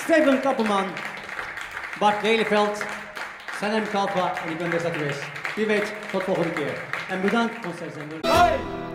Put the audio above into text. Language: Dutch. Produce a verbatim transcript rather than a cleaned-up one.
Steven Kappelman, Bart Lelyveld, Sanem Kalpa en ik ben best dat geweest. Wie weet, tot volgende keer. En bedankt, Constance.